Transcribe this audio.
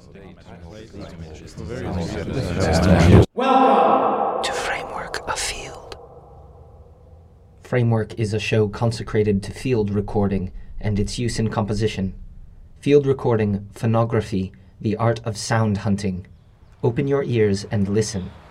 Welcome to Framework of Field. Framework is a show consecrated to field recording and its use in composition. Field recording, phonography, the art of sound hunting. Open your ears and listen.